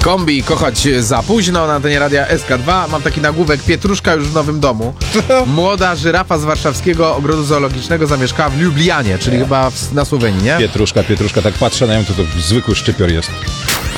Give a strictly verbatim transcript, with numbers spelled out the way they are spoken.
Kombi kochać za późno na antenie radia S K dwa. Mam taki nagłówek: Pietruszka już w nowym domu. Młoda żyrafa z warszawskiego ogrodu zoologicznego zamieszkała w Lublianie, czyli chyba w, na Słowenii, nie? Pietruszka, Pietruszka, tak patrzę na nią, to to zwykły szczypior jest.